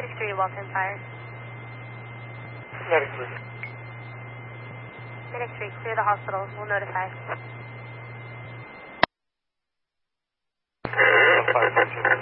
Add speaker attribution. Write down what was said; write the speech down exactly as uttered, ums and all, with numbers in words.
Speaker 1: Medic three, Walton Fire.
Speaker 2: Medic three.
Speaker 1: Medic three, clear the hospital. We'll notify.
Speaker 2: five four two.